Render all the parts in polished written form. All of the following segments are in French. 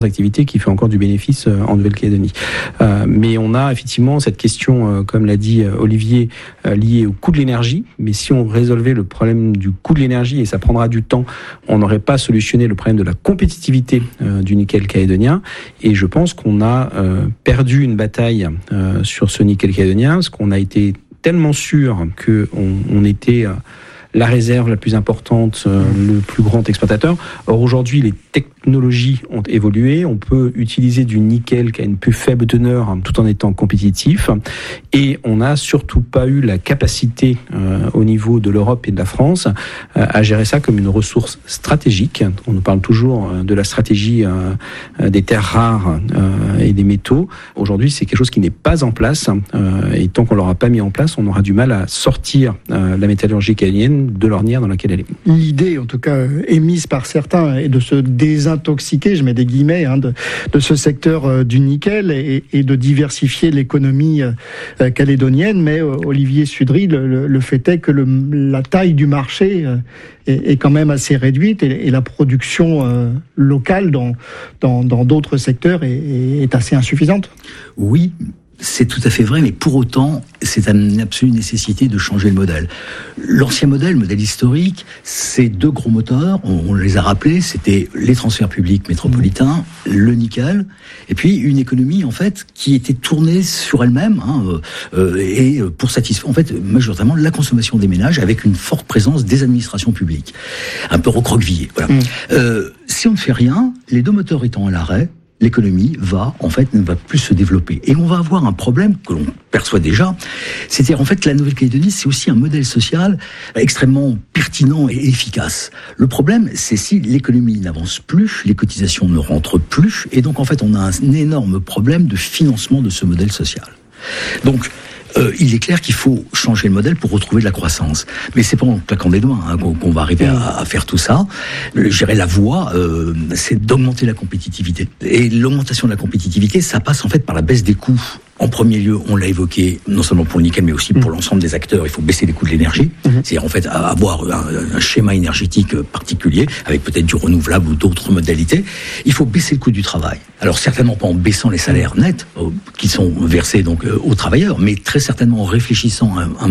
activité qui fait encore du bénéfice en Nouvelle-Calédonie. Mais on a effectivement cette question, comme l'a dit Olivier, liée au coût de l'énergie. Mais si on résolvait le problème du coût de l'énergie, et ça prendra du temps, on n'aurait pas solutionné le problème de la compétitivité du nickel calédonien. Et je pense qu'on a perdu une bataille sur ce nickel calédonien, parce qu'on a été tellement sûr qu'on était la réserve la plus importante, le plus grand exploitateur. Or aujourd'hui, les technologies ont évolué. On peut utiliser du nickel qui a une plus faible teneur tout en étant compétitif. Et on n'a surtout pas eu la capacité au niveau de l'Europe et de la France à gérer ça comme une ressource stratégique. On nous parle toujours de la stratégie des terres rares et des métaux. Aujourd'hui, c'est quelque chose qui n'est pas en place. Et tant qu'on ne l'aura pas mis en place, on aura du mal à sortir la métallurgie calédonienne de l'ornière dans laquelle elle est. L'idée, en tout cas, émise par certains, est de se désintoxiquer, je mets des guillemets, de ce secteur du nickel et de diversifier l'économie calédonienne. Mais Olivier Sudry, le fait est que la taille du marché est quand même assez réduite et la production locale dans d'autres secteurs est assez insuffisante. Oui. C'est tout à fait vrai, mais pour autant, c'est une absolue nécessité de changer le modèle. L'ancien modèle historique, c'est deux gros moteurs, on les a rappelés, c'était les transferts publics métropolitains, le nickel, et puis une économie, en fait, qui était tournée sur elle-même, et pour satisfaire, en fait, majoritairement, la consommation des ménages avec une forte présence des administrations publiques. Un peu recroquevillée, voilà. Si on ne fait rien, les deux moteurs étant à l'arrêt, l'économie ne va plus se développer. Et on va avoir un problème que l'on perçoit déjà. C'est-à-dire, en fait, la Nouvelle-Calédonie, c'est aussi un modèle social extrêmement pertinent et efficace. Le problème, c'est si l'économie n'avance plus, les cotisations ne rentrent plus, et donc, en fait, on a un énorme problème de financement de ce modèle social. Donc, il est clair qu'il faut changer le modèle pour retrouver de la croissance. Mais c'est pas en claquant des doigts qu'on va arriver à faire tout ça. Je dirais la voie, c'est d'augmenter la compétitivité. Et l'augmentation de la compétitivité, ça passe en fait par la baisse des coûts. En premier lieu, on l'a évoqué, non seulement pour le nickel, mais aussi pour l'ensemble des acteurs, il faut baisser les coûts de l'énergie. C'est-à-dire, en fait, avoir un schéma énergétique particulier, avec peut-être du renouvelable ou d'autres modalités. Il faut baisser le coût du travail. Alors, certainement pas en baissant les salaires nets, qui sont versés donc aux travailleurs, mais très certainement en réfléchissant à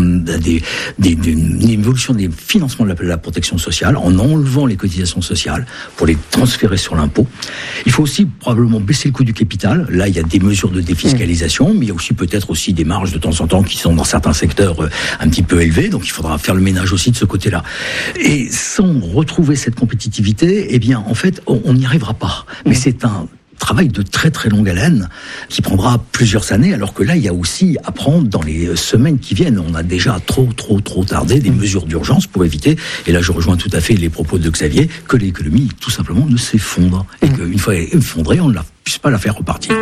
une évolution des financements de la protection sociale, en enlevant les cotisations sociales pour les transférer sur l'impôt. Il faut aussi probablement baisser le coût du capital. Là, il y a des mesures de défiscalisation, mais il y a aussi peut-être aussi des marges de temps en temps qui sont dans certains secteurs un petit peu élevées, donc il faudra faire le ménage aussi de ce côté-là. Et sans retrouver cette compétitivité, eh bien, en fait, on n'y arrivera pas. Mais c'est un travail de très très longue haleine qui prendra plusieurs années, alors que là, il y a aussi à prendre dans les semaines qui viennent. On a déjà trop tardé des mesures d'urgence pour éviter, et là je rejoins tout à fait les propos de Xavier, que l'économie tout simplement ne s'effondre, et qu'une fois effondrée, on ne puisse pas la faire repartir.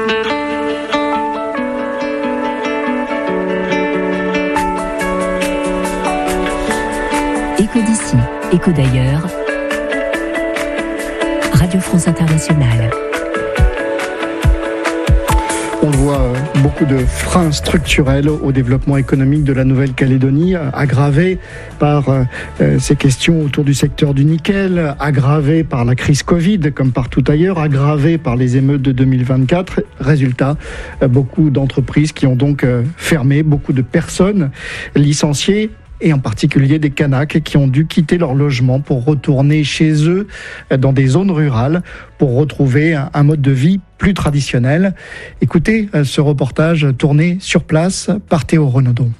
Écho d'ici, écho d'ailleurs. Radio France Internationale. On voit beaucoup de freins structurels au développement économique de la Nouvelle-Calédonie, aggravés par ces questions autour du secteur du nickel, aggravés par la crise Covid, comme partout ailleurs, aggravés par les émeutes de 2024. Résultat, beaucoup d'entreprises qui ont donc fermé, beaucoup de personnes licenciées, et en particulier des Kanaks qui ont dû quitter leur logement pour retourner chez eux dans des zones rurales pour retrouver un mode de vie plus traditionnel. Écoutez ce reportage tourné sur place par Théo Renaudon.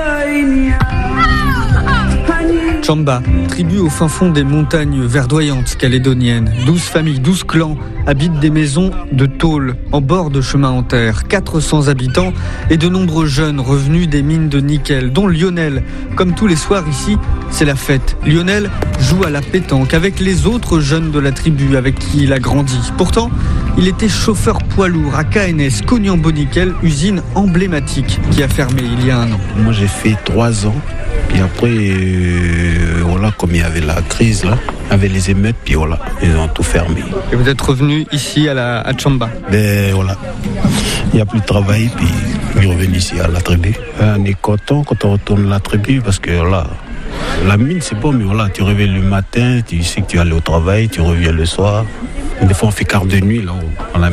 Tchamba, tribu au fin fond des montagnes verdoyantes calédoniennes. 12 familles, 12 clans habitent des maisons de tôle en bord de chemin en terre. 400 habitants et de nombreux jeunes revenus des mines de nickel, dont Lionel. Comme tous les soirs ici, c'est la fête. Lionel joue à la pétanque avec les autres jeunes de la tribu avec qui il a grandi. Pourtant, il était chauffeur poids lourd à KNS, Cognan-Bonickel, usine emblématique qui a fermé il y a un an. Moi j'ai fait 3 ans. Puis après, voilà, comme il y avait la crise, là, avec les émeutes, puis voilà, ils ont tout fermé. Et vous êtes revenu ici à Tchamba? Ben voilà, il n'y a plus de travail, puis je suis revenu ici à la tribu. On est content quand on retourne à la tribu, parce que là, la mine c'est bon, mais voilà, tu reviens le matin, tu sais que tu vas aller au travail, tu reviens le soir. Des fois, on fait quart de nuit, là, on a